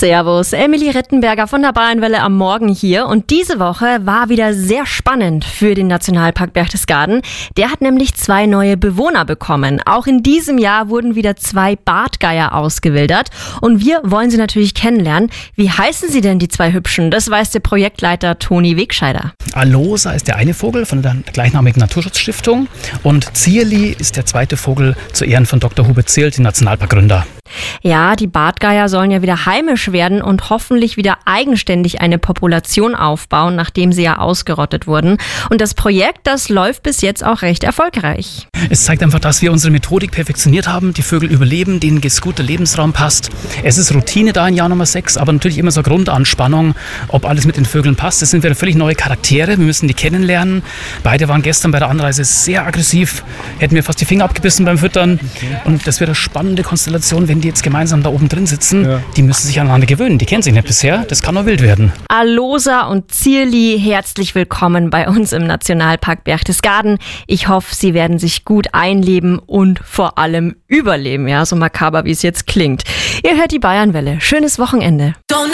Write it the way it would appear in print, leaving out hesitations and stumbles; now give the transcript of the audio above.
Servus, Emily Rittenberger von der Bayernwelle am Morgen hier. Und diese Woche war wieder sehr spannend für den Nationalpark Berchtesgaden. Der hat nämlich 2 neue Bewohner bekommen. Auch in diesem Jahr wurden wieder 2 Bartgeier ausgewildert. Und wir wollen sie natürlich kennenlernen. Wie heißen sie denn, die 2 Hübschen? Das weiß der Projektleiter Toni Wegscheider. Alosa ist der eine Vogel von der gleichnamigen Naturschutzstiftung. Und Zierli ist der zweite Vogel zu Ehren von Dr. Hubert Zierl, dem Nationalparkgründer. Ja, die Bartgeier sollen ja wieder heimisch werden und hoffentlich wieder eigenständig eine Population aufbauen, nachdem sie ja ausgerottet wurden. Und das Projekt, das läuft bis jetzt auch recht erfolgreich. Es zeigt einfach, dass wir unsere Methodik perfektioniert haben. Die Vögel überleben, denen gut der Lebensraum passt. Es ist Routine da in Jahr Nummer 6, aber natürlich immer so Grundanspannung, ob alles mit den Vögeln passt. Es sind wieder völlig neue Charaktere, wir müssen die kennenlernen. Beide waren gestern bei der Anreise sehr aggressiv, hätten mir fast die Finger abgebissen beim Füttern. Und das wird eine spannende Konstellation, wenn die jetzt gemeinsam da oben drin sitzen. Ja. Die müssen sich aneinander gewöhnen, die kennen sich nicht bisher, das kann nur wild werden. Alosa und Zierli, herzlich willkommen bei uns im Nationalpark Berchtesgaden. Ich hoffe, Sie werden sich gut einleben und vor allem überleben, ja, so makaber wie es jetzt klingt. Ihr hört die Bayernwelle. Schönes Wochenende.